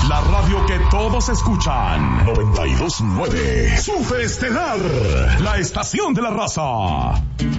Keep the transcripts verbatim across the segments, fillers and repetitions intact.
La radio que todos escuchan. noventa y dos punto nueve. Super Estelar. La estación de la raza.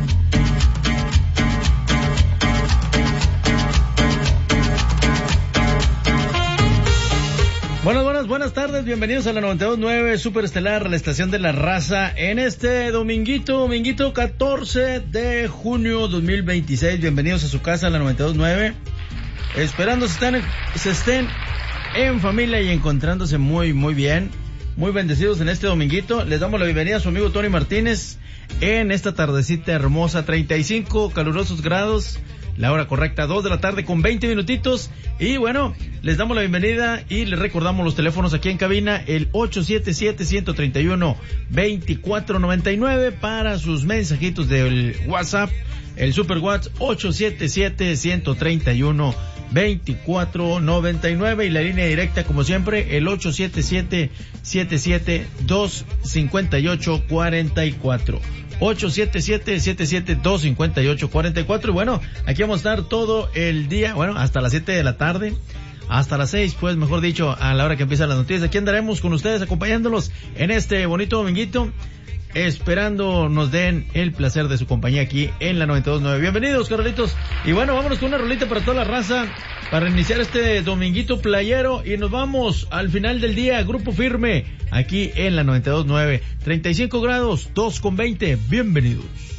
Buenas, buenas, buenas tardes, bienvenidos a la noventa y dos punto nueve Super Estelar, la estación de la raza, en este dominguito, dominguito catorce de junio dos mil veintiséis, bienvenidos a su casa, a la noventa y dos punto nueve, esperando se estén, se estén en familia y encontrándose muy, muy bien, muy bendecidos en este dominguito. Les damos la bienvenida a su amigo Tony Martínez en esta tardecita hermosa, treinta y cinco calurosos grados. La hora correcta, dos de la tarde con veinte minutitos. Y bueno, les damos la bienvenida y les recordamos los teléfonos aquí en cabina, el ocho siete siete, uno tres uno, dos cuatro nueve nueve para sus mensajitos del WhatsApp, el Super WhatsApp ocho siete siete, uno tres uno, dos cuatro nueve nueve y la línea directa como siempre, el ocho siete siete, siete siete dos, cinco ocho cuatro cuatro. ocho siete siete, siete siete dos, cinco ocho cuatro cuatro. Y bueno, aquí vamos a estar todo el día, bueno, hasta las siete de la tarde, hasta las seis, pues mejor dicho, a la hora que empiezan las noticias. Aquí andaremos con ustedes acompañándolos en este bonito dominguito, esperando nos den el placer de su compañía aquí en la noventa y dos punto nueve. Bienvenidos, Carolitos. Y bueno, vámonos con una rolita para toda la raza, para iniciar este dominguito playero, y nos vamos al final del día, Grupo Firme, aquí en la noventa y dos punto nueve, treinta y cinco grados, dos con veinte, bienvenidos.